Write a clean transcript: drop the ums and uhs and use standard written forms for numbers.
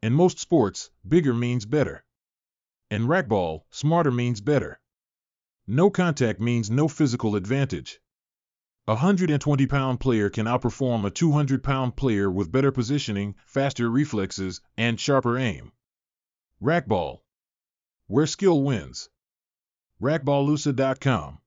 In most sports, bigger means better. In racquetball, smarter means better. No contact means no physical advantage. A 120-pound player can outperform a 200-pound player with better positioning, faster reflexes, and sharper aim. Racquetball, where skill wins. Racquetballusa.com